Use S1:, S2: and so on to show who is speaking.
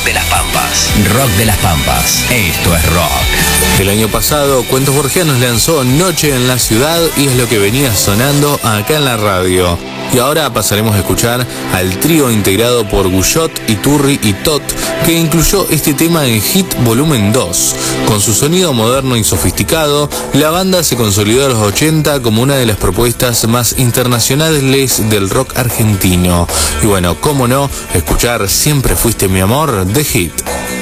S1: de las Pampas. Rock de las Pampas. Esto es rock.
S2: El año pasado, Cuentos Borgianos lanzó Noche en la Ciudad y es lo que venía sonando acá en la radio. Y ahora pasaremos a escuchar al trío integrado por Guyot, Iturri y Tot, que incluyó este tema en Hit Volumen 2. Con su sonido moderno y sofisticado, la banda se consolidó a los 80 como una de las propuestas más internacionales del rock argentino. Y bueno, cómo no, escuchar Siempre Fuiste Mi Amor de Hit.